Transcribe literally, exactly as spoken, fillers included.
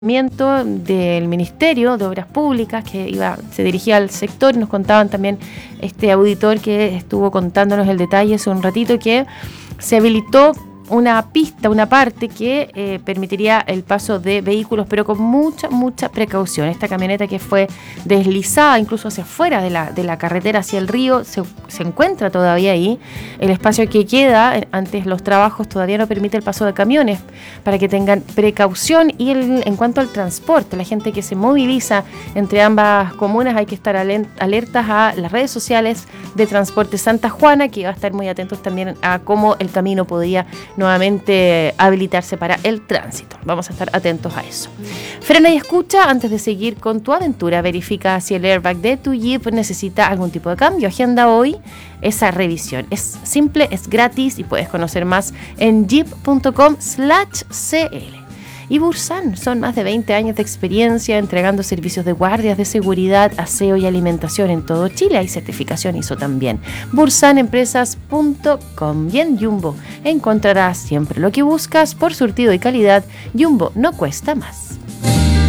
Del Ministerio de Obras Públicas que iba, se dirigía al sector. Nos contaban también este auditor que estuvo contándonos el detalle hace un ratito que se habilitó una pista, una parte que eh, permitiría el paso de vehículos, pero con mucha, mucha precaución. Esta camioneta que fue deslizada incluso hacia afuera de la, de la carretera, hacia el río, se, se encuentra todavía ahí. El espacio que queda, antes los trabajos, todavía no permite el paso de camiones, para que tengan precaución. Y el, en cuanto al transporte, la gente que se moviliza entre ambas comunas, hay que estar alertas a las redes sociales de Transporte Santa Juana, que va a estar muy atentos también a cómo el camino podría nuevamente habilitarse para el tránsito. Vamos a estar atentos a eso. Frena y escucha antes de seguir con tu aventura. Verifica si el airbag de tu Jeep necesita algún tipo de cambio. Agenda hoy esa revisión. Es simple, es gratis y puedes conocer más en jeep punto com slash c l. Y Bursan, son más de veinte años de experiencia entregando servicios de guardias de seguridad, aseo y alimentación en todo Chile. Hay certificación I S O también. bursan empresas punto com. Y en Jumbo encontrarás siempre lo que buscas por surtido y calidad. Jumbo no cuesta más.